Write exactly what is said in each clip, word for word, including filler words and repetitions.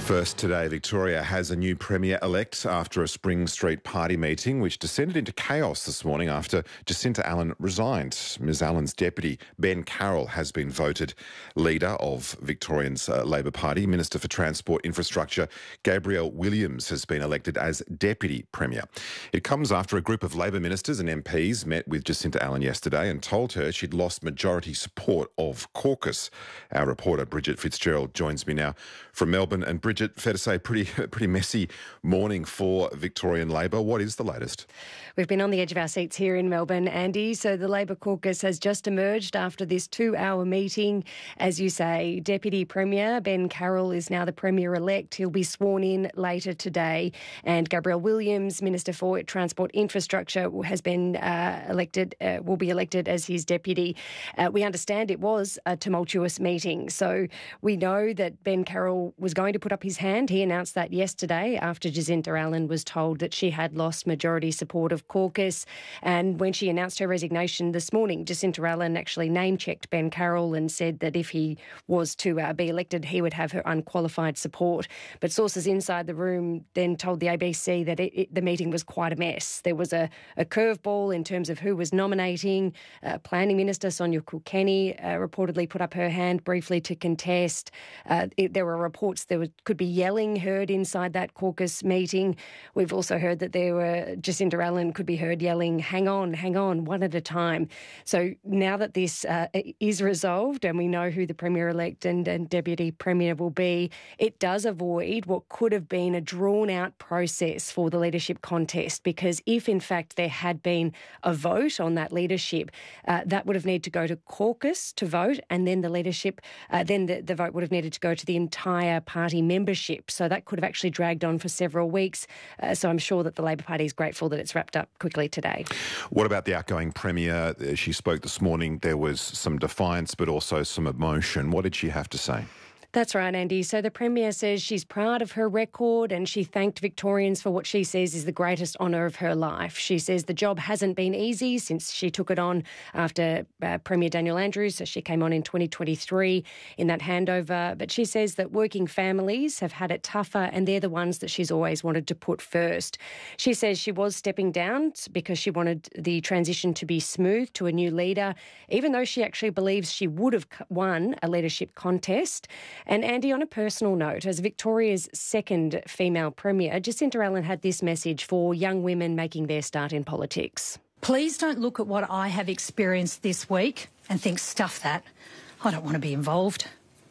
First today, Victoria has a new Premier-elect after a Spring Street party meeting which descended into chaos this morning after Jacinta Allan resigned. Ms Allan's deputy, Ben Carroll, has been voted leader of Victorian's uh, Labor Party. Minister for Transport Infrastructure, Gabrielle Williams, has been elected as Deputy Premier. It comes after a group of Labor ministers and M Ps met with Jacinta Allan yesterday and told her she'd lost majority support of caucus. Our reporter Bridget Fitzgerald joins me now from Melbourne. And Bridget, fair to say, pretty pretty messy morning for Victorian Labor. What is the latest? We've been on the edge of our seats here in Melbourne, Andy. So the Labor caucus has just emerged after this two-hour meeting. As you say, Deputy Premier Ben Carroll is now the Premier-elect. He'll be sworn in later today. And Gabrielle Williams, Minister for Transport Infrastructure, has been uh, elected, uh, will be elected as his deputy. Uh, we understand it was a tumultuous meeting. So we know that Ben Carroll was going to put up his hand. He announced that yesterday after Jacinta Allan was told that she had lost majority support of caucus. And when she announced her resignation this morning, Jacinta Allan actually name-checked Ben Carroll and said that if he was to uh, be elected, he would have her unqualified support. But sources inside the room then told the A B C that it, it, the meeting was quite a mess. There was a, a curveball in terms of who was nominating. Uh, Planning Minister Sonia Kilkenny uh, reportedly put up her hand briefly to contest. Uh, it, there were reports there was, could be yelling heard inside that caucus meeting. We've also heard that there were Jacinta Allan could be heard yelling, hang on, hang on, one at a time. So now that this uh, is resolved and we know who the Premier-elect and, and Deputy Premier will be, it does avoid what could have been a drawn-out process for the leadership contest, because if, in fact, there had been a vote on that leadership, uh, that would have needed to go to caucus to vote, and then the leadership, uh, then the, the vote would have needed to go to the entire party membership. So that could have actually dragged on for several weeks. Uh, so I'm sure that the Labor Party is grateful that it's wrapped up quickly today. What about the outgoing Premier? She spoke this morning. There was some defiance but also some emotion. What did she have to say? That's right, Andy. So the Premier says she's proud of her record and she thanked Victorians for what she says is the greatest honour of her life. She says the job hasn't been easy since she took it on after uh, Premier Daniel Andrews. So she came on in twenty twenty-three in that handover. But she says that working families have had it tougher and they're the ones that she's always wanted to put first. She says she was stepping down because she wanted the transition to be smooth to a new leader, even though she actually believes she would have won a leadership contest. And Andy, on a personal note, as Victoria's second female Premier, Jacinta Allan had this message for young women making their start in politics. Please don't look at what I have experienced this week and think, stuff that, I don't want to be involved.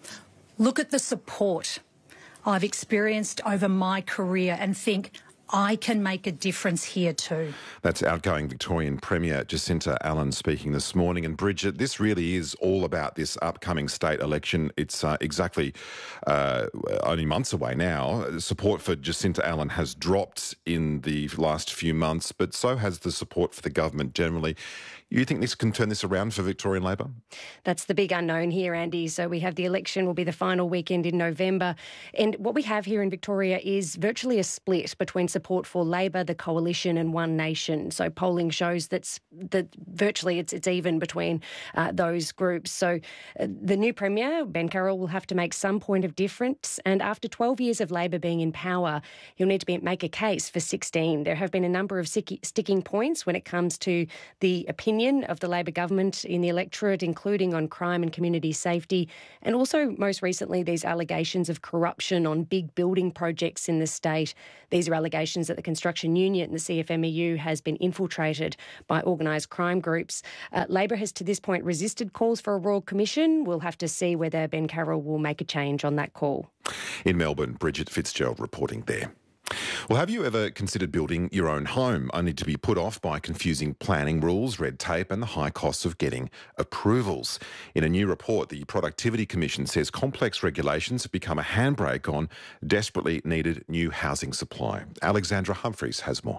Look at the support I've experienced over my career and think, I can make a difference here too. That's outgoing Victorian Premier Jacinta Allan speaking this morning. And Bridget, this really is all about this upcoming state election. It's uh, exactly uh, only months away now. Support for Jacinta Allan has dropped in the last few months, but so has the support for the government generally. You think this can turn this around for Victorian Labor? That's the big unknown here, Andy. So we have the election will be the final weekend in November. And what we have here in Victoria is virtually a split between support for Labor, the Coalition and One Nation. So polling shows that's, that virtually it's, it's even between uh, those groups. So uh, the new Premier, Ben Carroll, will have to make some point of difference. And after twelve years of Labor being in power, he'll need to be, make a case for sixteen. There have been a number of sticky, sticking points when it comes to the opinion of the Labor government in the electorate, including on crime and community safety, and also most recently these allegations of corruption on big building projects in the state. These are allegations that the construction union, the C F M E U, has been infiltrated by organised crime groups. Uh, Labor has to this point resisted calls for a Royal Commission. We'll have to see whether Ben Carroll will make a change on that call. In Melbourne, Bridget Fitzgerald reporting there. Well, have you ever considered building your own home, only to be put off by confusing planning rules, red tape and the high costs of getting approvals? In a new report, the Productivity Commission says complex regulations have become a handbrake on desperately needed new housing supply. Alexandra Humphreys has more.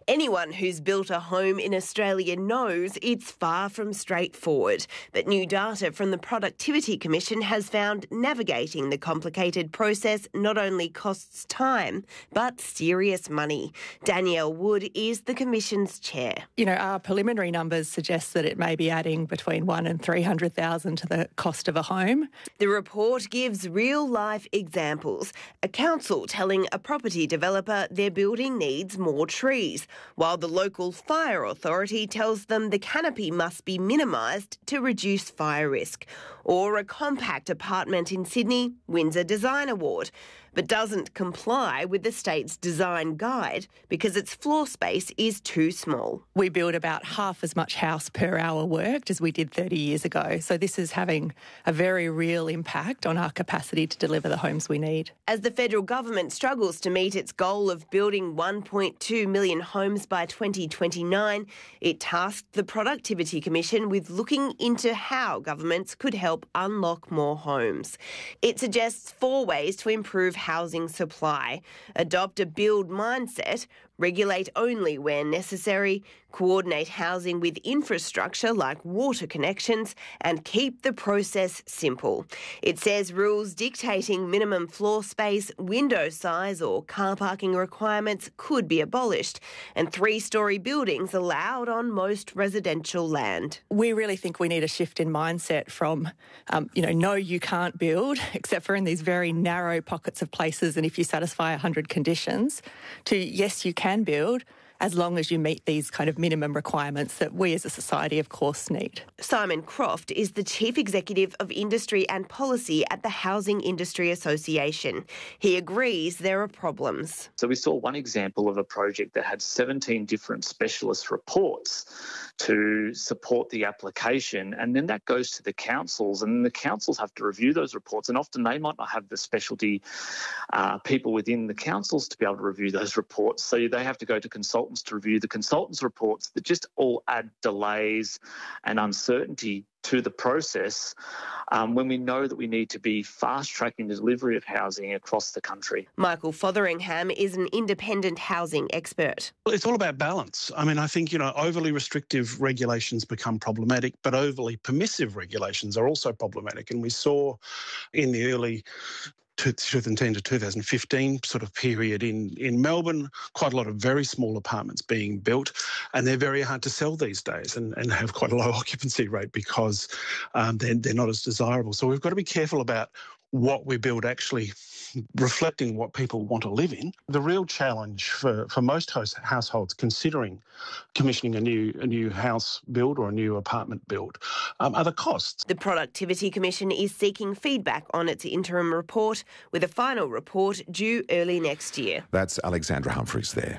Anyone who's built a home in Australia knows it's far from straightforward. But new data from the Productivity Commission has found navigating the complicated process not only costs time, but serious money. Danielle Wood is the Commission's chair. You know, our preliminary numbers suggest that it may be adding between one and three hundred thousand to the cost of a home. The report gives real-life examples. A council telling a property developer their building needs more trees, while the local fire authority tells them the canopy must be minimised to reduce fire risk. Or a compact apartment in Sydney wins a design award, but doesn't comply with the state's design guide because its floor space is too small. We build about half as much house per hour worked as we did thirty years ago. So this is having a very real impact on our capacity to deliver the homes we need. As the federal government struggles to meet its goal of building one point two million homes by twenty twenty-nine, it tasked the Productivity Commission with looking into how governments could help unlock more homes. It suggests four ways to improve housing supply: adopt a build mindset, regulate only where necessary, coordinate housing with infrastructure like water connections, and keep the process simple. It says rules dictating minimum floor space, window size or car parking requirements could be abolished, and three-storey buildings allowed on most residential land. We really think we need a shift in mindset from, um, you know, no, you can't build, except for in these very narrow pockets of places and if you satisfy one hundred conditions, to yes, you can build, as long as you meet these kind of minimum requirements that we as a society, of course, need. Simon Croft is the Chief Executive of Industry and Policy at the Housing Industry Association. He agrees there are problems. So we saw one example of a project that had seventeen different specialist reports to support the application, and then that goes to the councils, and the councils have to review those reports, and often they might not have the specialty uh, people within the councils to be able to review those reports, so they have to go to consultants to review the consultants' reports that just all add delays and uncertainty to the process um, when we know that we need to be fast-tracking the delivery of housing across the country. Michael Fotheringham is an independent housing expert. Well, it's all about balance. I mean, I think, you know, overly restrictive regulations become problematic, but overly permissive regulations are also problematic. And we saw in the early two thousand ten to two thousand fifteen sort of period in, in Melbourne, quite a lot of very small apartments being built, and they're very hard to sell these days and, and have quite a low occupancy rate because um, they're, they're not as desirable. So we've got to be careful about what we build actually reflecting what people want to live in. The real challenge for, for most house, households considering commissioning a new a new house build or a new apartment build um, are the costs. The Productivity Commission is seeking feedback on its interim report, with a final report due early next year. That's Alexandra Humphreys there.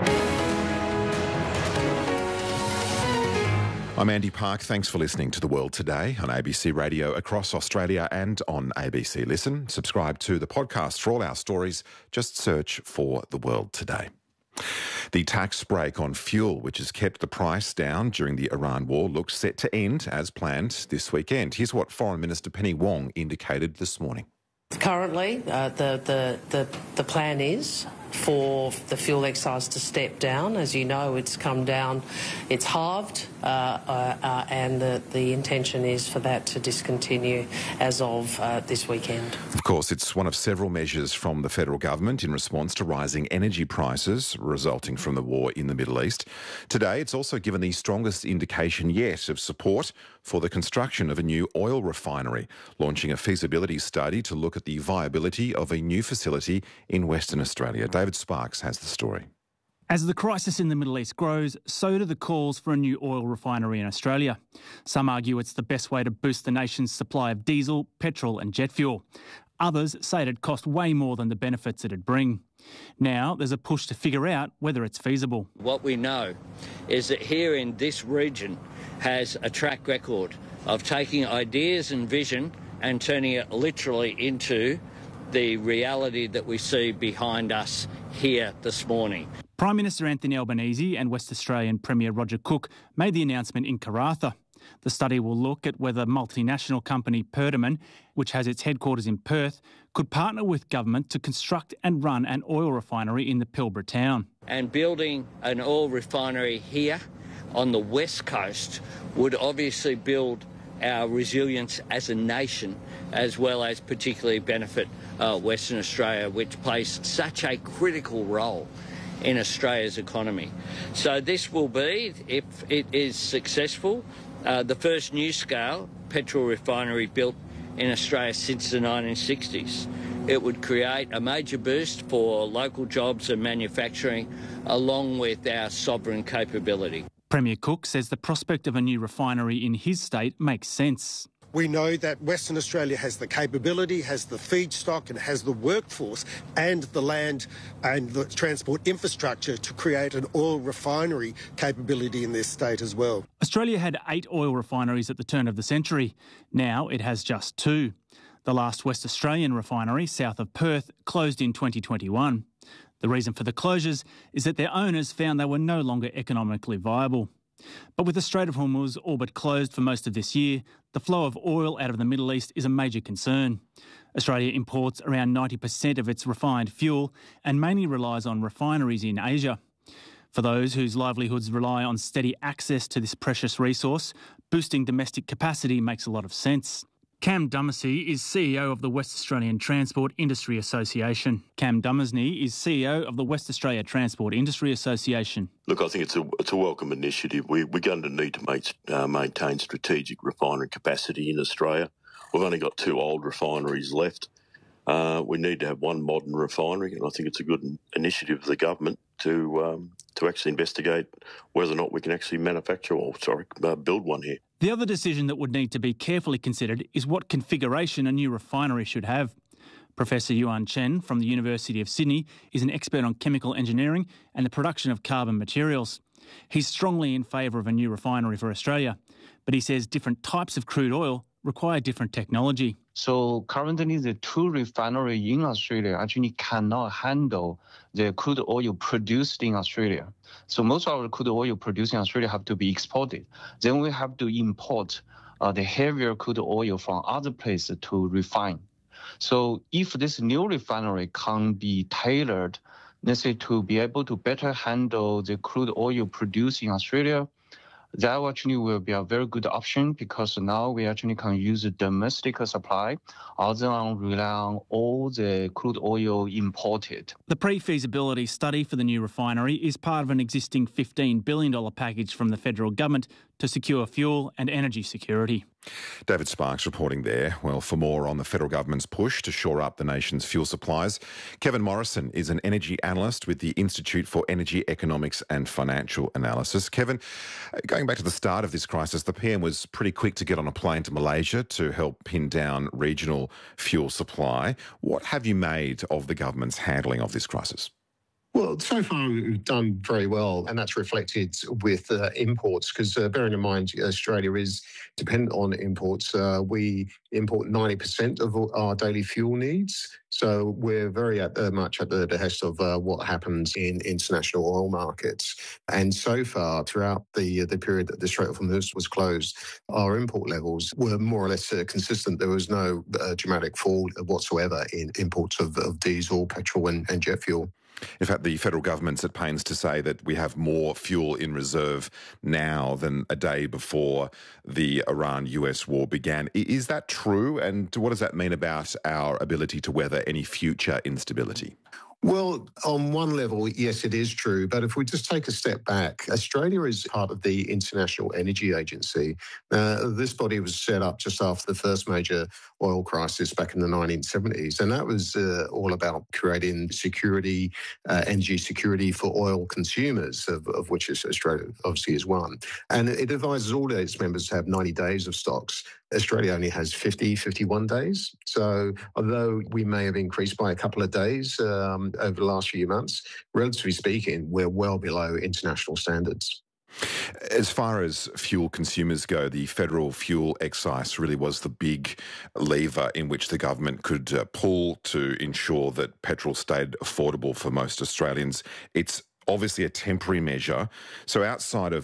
I'm Andy Park. Thanks for listening to The World Today on A B C Radio across Australia and on A B C Listen. Subscribe to the podcast for all our stories. Just search for The World Today. The tax break on fuel, which has kept the price down during the Iran war, looks set to end as planned this weekend. Here's what Foreign Minister Penny Wong indicated this morning. Currently, uh, the, the, the, the plan is for the fuel excise to step down. As you know, it's come down, it's halved, uh, uh, uh, and the, the intention is for that to discontinue as of uh, this weekend. Of course, it's one of several measures from the federal government in response to rising energy prices resulting from the war in the Middle East. Today, it's also given the strongest indication yet of support for the construction of a new oil refinery, launching a feasibility study to look at the viability of a new facility in Western Australia. David Sparks has the story. As the crisis in the Middle East grows, so do the calls for a new oil refinery in Australia. Some argue it's the best way to boost the nation's supply of diesel, petrol and jet fuel. Others say it'd cost way more than the benefits it'd bring. Now there's a push to figure out whether it's feasible. What we know is that here in this region has a track record of taking ideas and vision and turning it literally into the reality that we see behind us here this morning. Prime Minister Anthony Albanese and West Australian Premier Roger Cook made the announcement in Karratha. The study will look at whether multinational company Perdaman, which has its headquarters in Perth, could partner with government to construct and run an oil refinery in the Pilbara town. And building an oil refinery here on the west coast would obviously build our resilience as a nation, as well as particularly benefit uh, Western Australia, which plays such a critical role in Australia's economy. So this will be, if it is successful, uh, the first new-scale petrol refinery built in Australia since the nineteen sixties. It would create a major boost for local jobs and manufacturing, along with our sovereign capability. Premier Cook says the prospect of a new refinery in his state makes sense. We know that Western Australia has the capability, has the feedstock and has the workforce and the land and the transport infrastructure to create an oil refinery capability in this state as well. Australia had eight oil refineries at the turn of the century. Now it has just two. The last West Australian refinery, south of Perth, closed in twenty twenty-one. The reason for the closures is that their owners found they were no longer economically viable. But with the Strait of Hormuz all but closed for most of this year, the flow of oil out of the Middle East is a major concern. Australia imports around ninety percent of its refined fuel and mainly relies on refineries in Asia. For those whose livelihoods rely on steady access to this precious resource, boosting domestic capacity makes a lot of sense. Cam Dumesny is C E O of the West Australian Transport Industry Association. Cam Dumesny is C E O of the West Australia Transport Industry Association. Look, I think it's a it's a welcome initiative. We, we're going to need to make, uh, maintain strategic refinery capacity in Australia. We've only got two old refineries left. Uh, we need to have one modern refinery, and I think it's a good initiative of the government to um, to actually investigate whether or not we can actually manufacture or sorry uh, build one here. The other decision that would need to be carefully considered is what configuration a new refinery should have. Professor Yuan Chen from the University of Sydney is an expert on chemical engineering and the production of carbon materials. He's strongly in favour of a new refinery for Australia, but he says different types of crude oil require different technology. So currently the two refineries in Australia actually cannot handle the crude oil produced in Australia. So most of our crude oil produced in Australia have to be exported. Then we have to import uh, the heavier crude oil from other places to refine. So if this new refinery can be tailored, let's say, to be able to better handle the crude oil produced in Australia, that actually will be a very good option because now we actually can use a domestic supply other than rely on all the crude oil imported. The pre-feasibility study for the new refinery is part of an existing fifteen billion dollars package from the federal government to secure fuel and energy security. David Sparks reporting there. Well, for more on the federal government's push to shore up the nation's fuel supplies, Kevin Morrison is an energy analyst with the Institute for Energy Economics and Financial Analysis. Kevin, going back to the start of this crisis, the P M was pretty quick to get on a plane to Malaysia to help pin down regional fuel supply. What have you made of the government's handling of this crisis? Well, so far we've done very well, and that's reflected with uh, imports, because uh, bearing in mind Australia is dependent on imports. Uh, we import ninety percent of our daily fuel needs, so we're very at, uh, much at the behest of uh, what happens in international oil markets. And so far, throughout the, the period that the Strait of Hormuz was closed, our import levels were more or less uh, consistent. There was no uh, dramatic fall whatsoever in imports of, of diesel, petrol and, and jet fuel. In fact, the federal government's at pains to say that we have more fuel in reserve now than a day before the Iran-U S war began. Is that true? And what does that mean about our ability to weather any future instability? Well, on one level, yes, it is true. But if we just take a step back, Australia is part of the International Energy Agency. Uh, this body was set up just after the first major oil crisis back in the nineteen seventies. And that was uh, all about creating security, uh, energy security for oil consumers, of, of which Australia obviously is one. And it advises all its members to have ninety days of stocks. Australia only has fifty, fifty-one days. So although we may have increased by a couple of days um, over the last few months, relatively speaking, we're well below international standards. As far as fuel consumers go, the federal fuel excise really was the big lever in which the government could uh, pull to ensure that petrol stayed affordable for most Australians. It's obviously a temporary measure. So outside of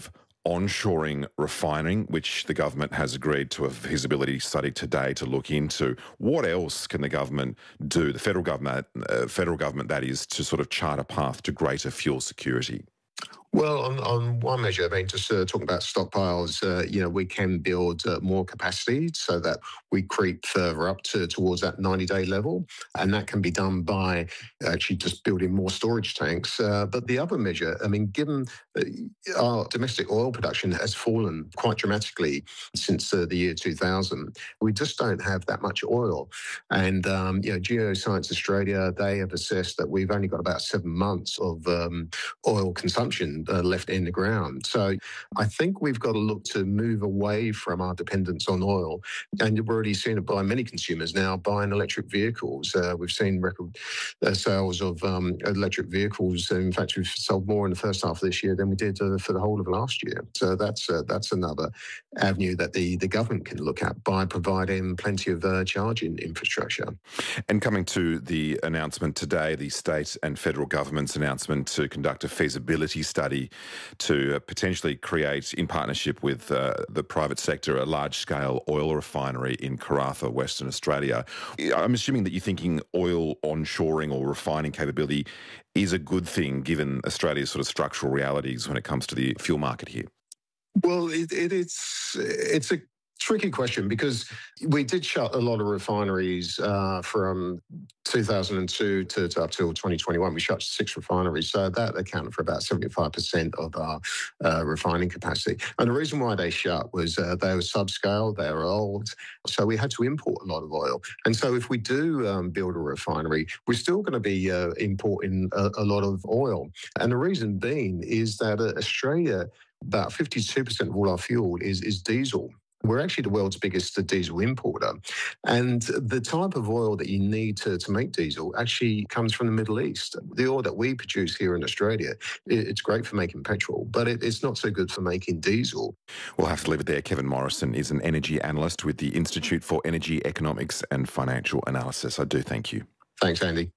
onshoring refining, which the government has agreed to a feasibility study today to look into. What else can the government do, the federal government, uh, federal government that is, to sort of chart a path to greater fuel security? Well, on, on one measure, I mean, just uh, talking about stockpiles, uh, you know, we can build uh, more capacity so that we creep further up to towards that ninety-day level, and that can be done by actually just building more storage tanks. Uh, but the other measure, I mean, given uh, our domestic oil production has fallen quite dramatically since uh, the year two thousand, we just don't have that much oil. And, um, you know, Geoscience Australia, they have assessed that we've only got about seven months of um, oil consumption Uh, left in the ground. So I think we've got to look to move away from our dependence on oil. And you've already seen it by many consumers now buying electric vehicles. Uh, we've seen record uh, sales of um, electric vehicles. In fact, we've sold more in the first half of this year than we did uh, for the whole of last year. So that's uh, that's another avenue that the, the government can look at by providing plenty of uh, charging infrastructure. And coming to the announcement today, the state and federal government's announcement to conduct a feasibility study to uh, potentially create, in partnership with uh, the private sector, a large-scale oil refinery in Karratha, Western Australia. I'm assuming that you're thinking oil onshoring or refining capability is a good thing, given Australia's sort of structural realities when it comes to the fuel market here. Well, it, it, it's it's a tricky question because we did shut a lot of refineries uh, from two thousand two to, to up till twenty twenty-one. We shut six refineries, so that accounted for about seventy-five percent of our uh, refining capacity. And the reason why they shut was uh, they were subscale, they were old, so we had to import a lot of oil. And so if we do um, build a refinery, we're still going to be uh, importing a, a lot of oil. And the reason being is that uh, Australia, about fifty-two percent of all our fuel is, is diesel. We're actually the world's biggest diesel importer. And the type of oil that you need to, to make diesel actually comes from the Middle East. The oil that we produce here in Australia, it's great for making petrol, but it, it's not so good for making diesel. We'll have to leave it there. Kevin Morrison is an energy analyst with the Institute for Energy Economics and Financial Analysis. I do thank you. Thanks, Andy.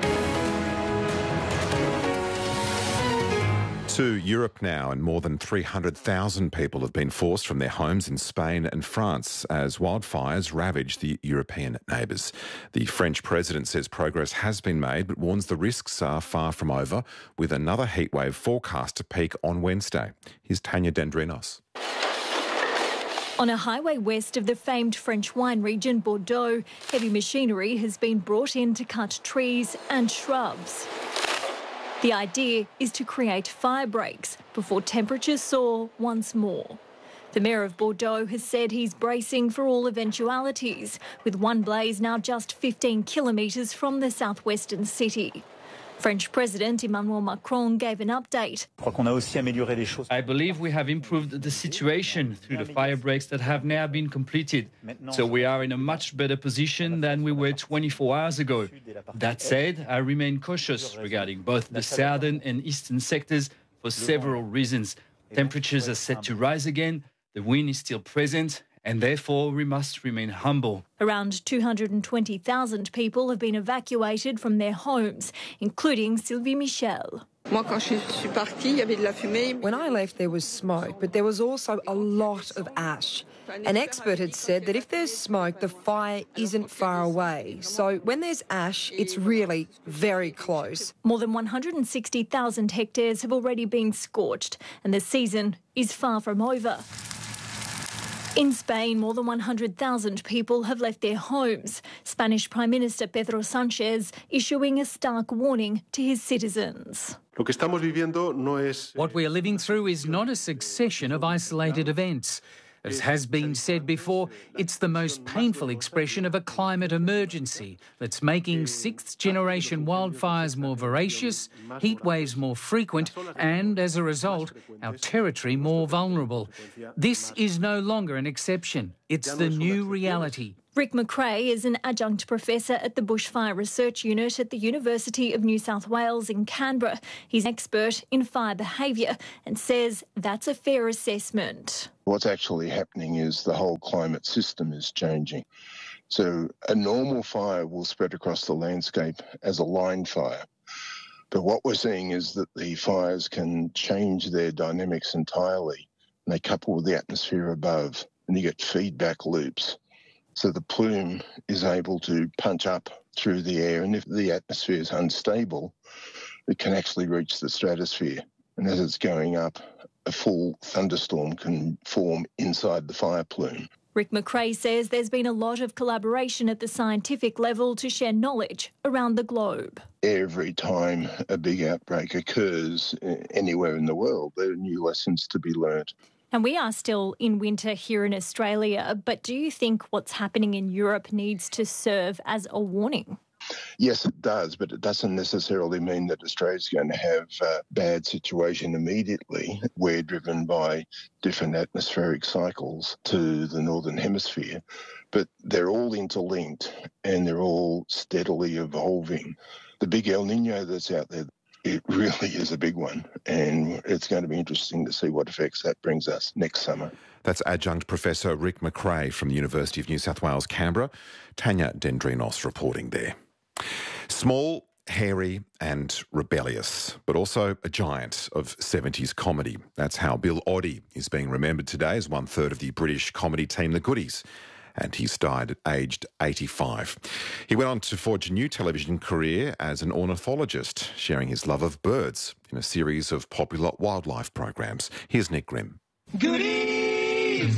To Europe now, and more than three hundred thousand people have been forced from their homes in Spain and France as wildfires ravage the European neighbours. The French president says progress has been made, but warns the risks are far from over, with another heatwave forecast to peak on Wednesday. Here's Tanya Dendrinos. On a highway west of the famed French wine region, Bordeaux, heavy machinery has been brought in to cut trees and shrubs. The idea is to create fire breaks before temperatures soar once more. The Mayor of Bordeaux has said he's bracing for all eventualities, with one blaze now just fifteen kilometres from the southwestern city. French President Emmanuel Macron gave an update. I believe we have improved the situation through the fire breaks that have now been completed. So we are in a much better position than we were twenty-four hours ago. That said, I remain cautious regarding both the southern and eastern sectors for several reasons. Temperatures are set to rise again, the wind is still present, and therefore we must remain humble. Around two hundred twenty thousand people have been evacuated from their homes, including Sylvie Michel. When I left, there was smoke, but there was also a lot of ash. An expert had said that if there's smoke, the fire isn't far away. So when there's ash, it's really very close. More than one hundred sixty thousand hectares have already been scorched, and the season is far from over. In Spain, more than one hundred thousand people have left their homes. Spanish Prime Minister Pedro Sánchez issuing a stark warning to his citizens. What we are living through is not a succession of isolated events. As has been said before, it's the most painful expression of a climate emergency that's making sixth-generation wildfires more voracious, heat waves more frequent, and, as a result, our territory more vulnerable. This is no longer an exception. It's the new reality. Rick McRae is an adjunct professor at the Bushfire Research Unit at the University of New South Wales in Canberra. He's an expert in fire behaviour and says that's a fair assessment. What's actually happening is the whole climate system is changing. So a normal fire will spread across the landscape as a line fire. But what we're seeing is that the fires can change their dynamics entirely and they couple with the atmosphere above, and you get feedback loops. So the plume is able to punch up through the air, and if the atmosphere is unstable, it can actually reach the stratosphere. And as it's going up, a full thunderstorm can form inside the fire plume. Rick McRae says there's been a lot of collaboration at the scientific level to share knowledge around the globe. Every time a big outbreak occurs anywhere in the world, there are new lessons to be learnt. And we are still in winter here in Australia, but do you think what's happening in Europe needs to serve as a warning? Yes, it does, but it doesn't necessarily mean that Australia's going to have a bad situation immediately. We're driven by different atmospheric cycles to the Northern Hemisphere, but they're all interlinked and they're all steadily evolving. The big El Nino that's out there, it really is a big one, and it's going to be interesting to see what effects that brings us next summer. That's Adjunct Professor Rick McRae from the University of New South Wales, Canberra. Tanya Dendrinos reporting there. Small, hairy and rebellious, but also a giant of seventies comedy. That's how Bill Oddie is being remembered today as one-third of the British comedy team The Goodies. And he's died at aged eighty-five. He went on to forge a new television career as an ornithologist, sharing his love of birds in a series of popular wildlife programs. Here's Nick Grimm. Goodies!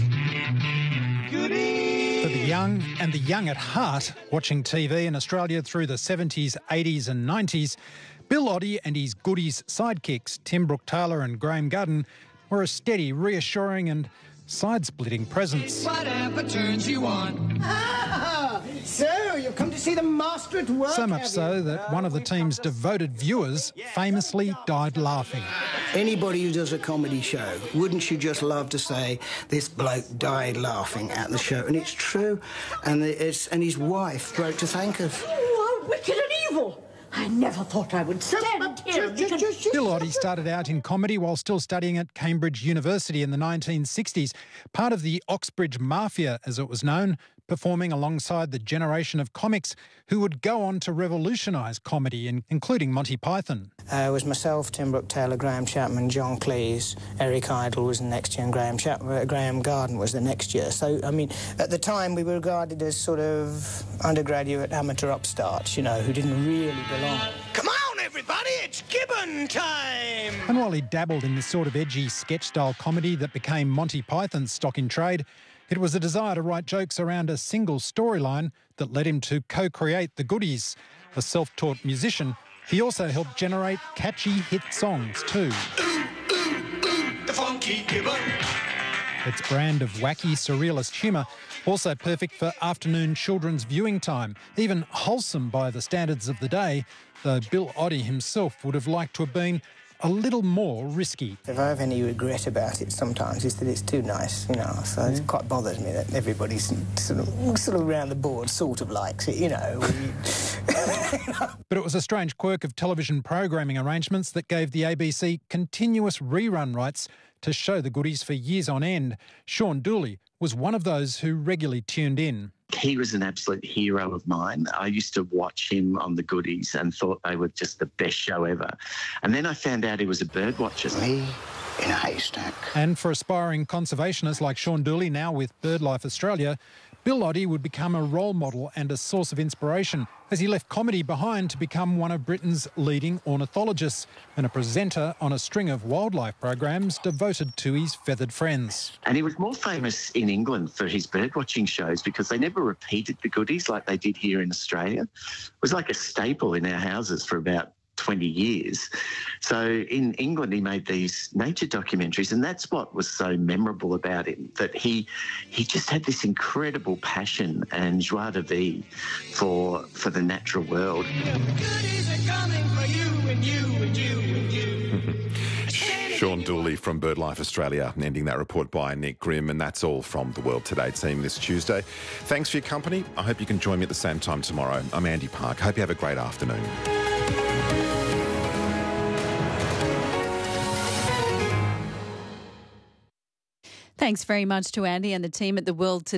Goodies! For the young and the young at heart, watching T V in Australia through the seventies, eighties and nineties, Bill Oddie and his Goodies sidekicks, Tim Brooke-Taylor and Graham Gudden, were a steady, reassuring and side-splitting presence. Whatever turns you on. Ah, so you've come to see the master at work. So much so that one of the team's devoted viewers famously died laughing. Anybody who does a comedy show, wouldn't you just love to say, this bloke died laughing at the show? And it's true. And, it's, and his wife wrote to thank us. Oh, how wicked and evil. I never thought I would stand here. Bill Oddie started out in comedy while still studying at Cambridge University in the nineteen sixties, part of the Oxbridge Mafia, as it was known, performing alongside the generation of comics who would go on to revolutionise comedy, including Monty Python. Uh, it was myself, Tim Brooke-Taylor, Graham Chapman, John Cleese, Eric Idle was the next year, and Graham, Chap- uh, Graham Garden was the next year. So, I mean, at the time we were regarded as sort of undergraduate amateur upstarts, you know, who didn't really belong. Come on, everybody, it's Gibbon time! And while he dabbled in this sort of edgy sketch-style comedy that became Monty Python's stock in trade, it was a desire to write jokes around a single storyline that led him to co-create The Goodies. A self-taught musician, he also helped generate catchy hit songs too. Ooh, ooh, ooh, the funky Gibbon. Its brand of wacky, surrealist humour, also perfect for afternoon children's viewing time, even wholesome by the standards of the day, though Bill Oddie himself would have liked to have been a little more risky. If I have any regret about it sometimes, it's that it's too nice, you know, so mm. it quite bothers me that everybody's sort of, sort of around the board sort of likes it, you know. But it was a strange quirk of television programming arrangements that gave the A B C continuous rerun rights to show The Goodies for years on end. Sean Dooley was one of those who regularly tuned in. He was an absolute hero of mine. I used to watch him on The Goodies and thought they were just the best show ever. And then I found out he was a bird watcher. Me in a haystack. And for aspiring conservationists like Sean Dooley, now with BirdLife Australia, Bill Oddie would become a role model and a source of inspiration as he left comedy behind to become one of Britain's leading ornithologists and a presenter on a string of wildlife programs devoted to his feathered friends. And he was more famous in England for his birdwatching shows because they never repeated The Goodies like they did here in Australia. It was like a staple in our houses for about twenty years. So in England, he made these nature documentaries, and that's what was so memorable about him, that he he just had this incredible passion and joie de vivre for, for the natural world. Goodies are coming for you and you and you and you. Sean Dooley from BirdLife Australia, ending that report by Nick Grimm, and that's all from the World Today team this Tuesday. Thanks for your company. I hope you can join me at the same time tomorrow. I'm Andy Park. Hope you have a great afternoon. Thanks very much to Andy and the team at the World Today.